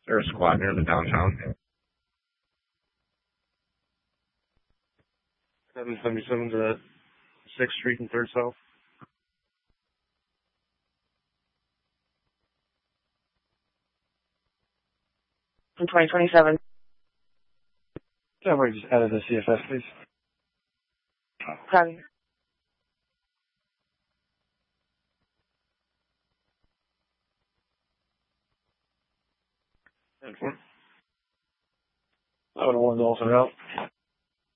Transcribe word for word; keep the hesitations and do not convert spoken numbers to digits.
Or a squat near the downtown. seven seventy-seven to sixth Street and third South. From twenty twenty-seven. Somebody just added the C F S, please. Copy. And four. I would have wanted to also help.